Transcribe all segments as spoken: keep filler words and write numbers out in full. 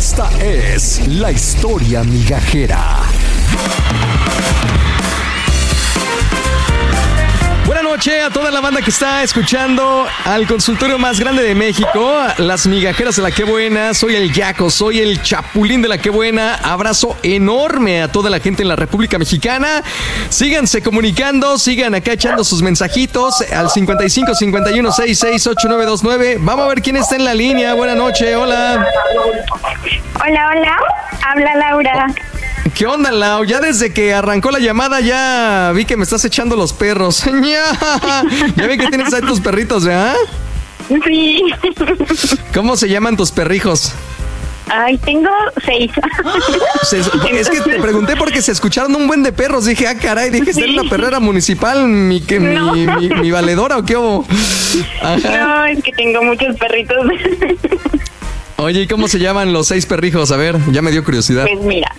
Esta es la historia migajera. Buenas noches a toda la banda que está escuchando al consultorio más grande de México, las migajeras de la Qué Buena. Soy el Yaco, soy el Chapulín de la Qué Buena. Abrazo enorme a toda la gente en la República Mexicana. Síganse comunicando, sigan acá echando sus mensajitos al cincuenta y cinco, cincuenta y uno, sesenta y seis, ochenta y nueve veintinueve. Vamos a ver quién está en la línea. Buenas noches, hola. Hola, hola, habla Laura. ¿Qué onda, Lau? Ya desde que arrancó la llamada ya vi que me estás echando los perros. Ya vi que tienes ahí tus perritos, ¿verdad? Sí. ¿Cómo se llaman tus perrijos? Ay, tengo seis. Se, es que te pregunté porque se escucharon un buen de perros. Dije, ah, caray, dije, ¿está en la perrera municipal mi, que, no. mi, mi, mi valedora o qué hubo? Ajá. No, es que tengo muchos perritos. Oye, ¿y cómo se llaman los seis perrijos? A ver, ya me dio curiosidad. Pues mira,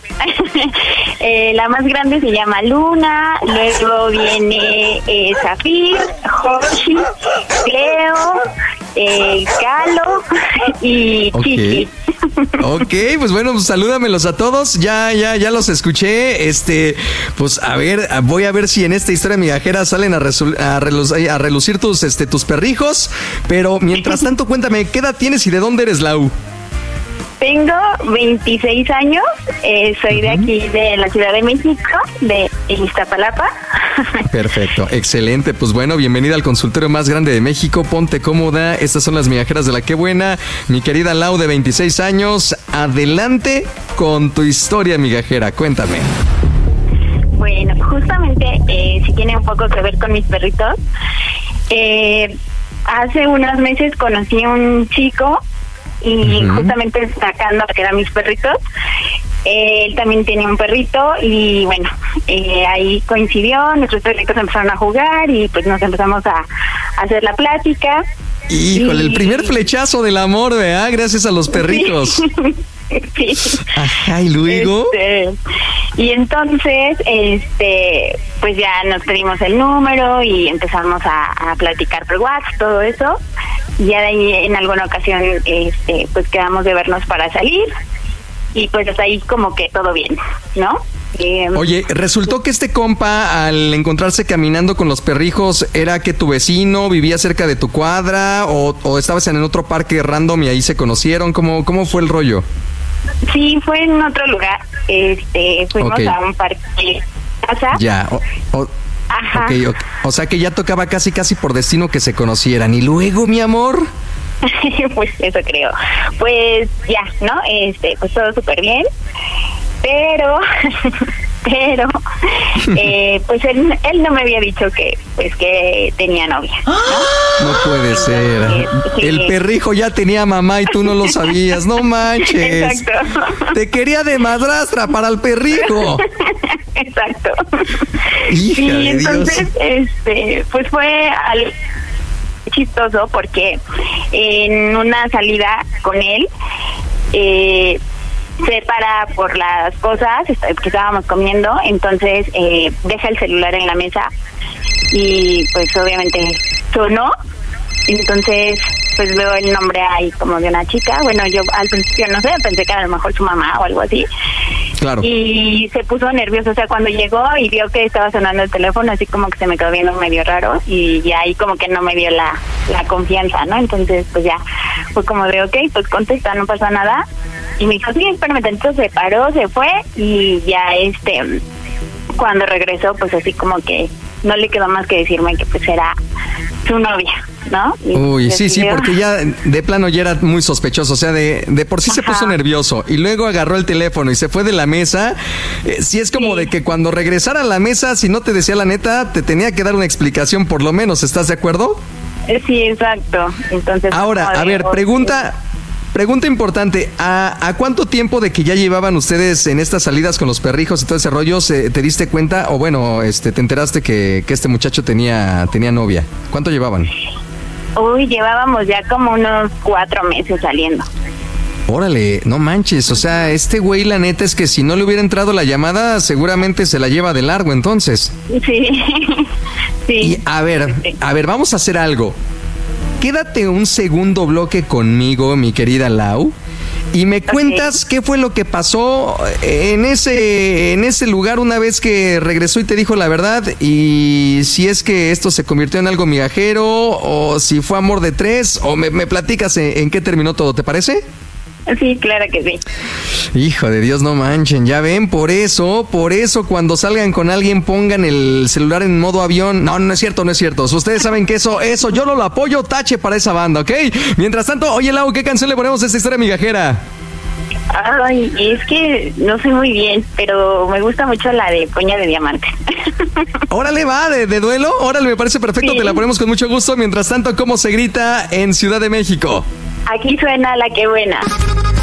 eh, la más grande se llama Luna, luego viene eh, Zafir, Hoshi, Cleo, eh, Calo y okay. Chiqui. Ok, pues bueno, pues salúdamelos a todos. Ya, ya, ya los escuché. Este, pues a ver, voy a ver si en esta historia migajera salen a, resul- a, relucir, a relucir tus, este, tus perrijos. Pero mientras tanto, cuéntame, ¿qué edad tienes y de dónde eres, Lau? Tengo veintiséis años, eh, soy uh-huh. de aquí, de la Ciudad de México, de Iztapalapa. Perfecto, excelente. Pues bueno, bienvenida al consultorio más grande de México. Ponte cómoda, estas son las migajeras de la Qué Buena. Mi querida Lau, de veintiséis años, adelante con tu historia migajera, cuéntame. Bueno, justamente, eh, si tiene un poco que ver con mis perritos, eh, hace unos meses conocí a un chico y uh-huh. justamente sacando a que eran mis perritos, eh, él también tenía un perrito y bueno, eh, ahí coincidió, nuestros perritos empezaron a jugar y pues nos empezamos a, a hacer la plática. Híjole, y... el primer flechazo del amor, ¿verdad? Gracias a los perritos. Sí. Ajá, y luego este, y entonces este pues ya nos pedimos el número y empezamos a, a platicar por WhatsApp, todo eso. Y ya de ahí en alguna ocasión este pues quedamos de vernos para salir y pues hasta ahí como que todo bien, ¿no? Eh, Oye, resultó que este compa, al encontrarse caminando con los perrijos, ¿era que tu vecino vivía cerca de tu cuadra o, o estabas en otro parque random y ahí se conocieron? ¿Cómo, cómo fue el rollo? Sí, fue en otro lugar. Este, fuimos okay. a un parque casa. Ya, o, o, Ajá. Okay, okay. O sea que ya tocaba casi casi por destino que se conocieran. ¿Y luego, mi amor? Pues eso creo. Pues ya, ¿no? Este, pues todo súper bien. Pero, pero, eh, pues él, él no me había dicho que, pues que tenía novia, ¿no? No puede ser. Entonces, sí. El perrijo ya tenía mamá y tú no lo sabías. No manches. Exacto. Te quería de madrastra para el perrijo. Exacto. Hija y de entonces, Dios. este, pues fue algo chistoso porque en una salida con él, eh, se para por las cosas que estábamos comiendo, entonces eh, deja el celular en la mesa y pues obviamente sonó, entonces pues veo el nombre ahí como de una chica, bueno yo al principio no sé, pensé que era a lo mejor su mamá o algo así. Claro. Y se puso nervioso, o sea, cuando llegó y vio que estaba sonando el teléfono, así como que se me quedó viendo medio raro y ya ahí como que no me dio la, la confianza, ¿no? Entonces, pues ya fue como de, ok, pues contesta, no pasa nada. Y me dijo, sí, espérame, entonces se paró, se fue y ya este, cuando regresó, pues así como que no le quedó más que decirme que pues era su novia, ¿no? Y Uy, sí, sí, porque ya de plano ya era muy sospechoso, o sea, de, de por sí Ajá. se puso nervioso y luego agarró el teléfono y se fue de la mesa. Eh, sí es como sí. de que cuando regresara a la mesa, si no te decía la neta, te tenía que dar una explicación por lo menos, ¿estás de acuerdo? Sí, exacto. Entonces, ahora, a ver, pregunta... Pregunta importante, ¿a, ¿a cuánto tiempo de que ya llevaban ustedes en estas salidas con los perrijos y todo ese rollo se, te diste cuenta o bueno, este, te enteraste que, que este muchacho tenía, tenía novia? ¿Cuánto llevaban? Uy, llevábamos ya como unos cuatro meses saliendo. Órale, no manches, o sea, este güey la neta es que si no le hubiera entrado la llamada seguramente se la lleva de largo entonces. Sí, sí. Y a ver, a ver, vamos a hacer algo. Quédate un segundo bloque conmigo, mi querida Lau, y me cuentas okay. qué fue lo que pasó en ese, en ese lugar una vez que regresó y te dijo la verdad, y si es que esto se convirtió en algo migajero o si fue amor de tres, o me, me platicas en, en qué terminó todo, ¿te parece? Sí, claro que sí. Hijo de Dios, no manchen, ya ven, por eso, por eso cuando salgan con alguien pongan el celular en modo avión. No, no es cierto, no es cierto. Ustedes saben que eso, eso, yo no lo apoyo, tache para esa banda, ¿ok? Mientras tanto, oye, Lau, ¿qué canción le ponemos a esta historia migajera? Ay, es que no sé muy bien, pero me gusta mucho la de Puña de Diamante. Órale, va, de, de duelo, órale, me parece perfecto, sí. Te la ponemos con mucho gusto. Mientras tanto, ¿cómo se grita en Ciudad de México? Aquí suena La Que Buena.